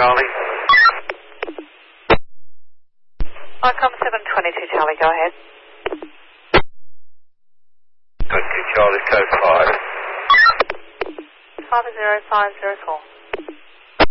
Charlie. Icom 722 Charlie, go ahead. 22 Charlie, code 5. 50504.